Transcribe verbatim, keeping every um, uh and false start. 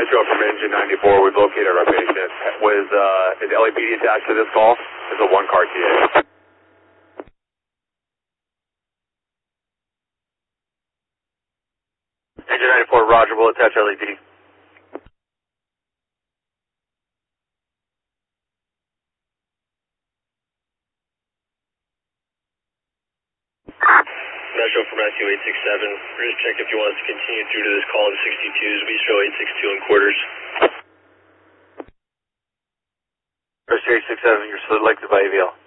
Metro from Engine ninety-four. We've located our patient. Was, uh, is L A P D attached to this call? It's a one-car T A. Engine ninety-four, Roger. We'll attach L A P D. Metro from S U eight six seven. We're just checking if you want us to continue through to this call in sixty-twos. We show eight six two in quarters. S U eight six seven, you're selected by A V L.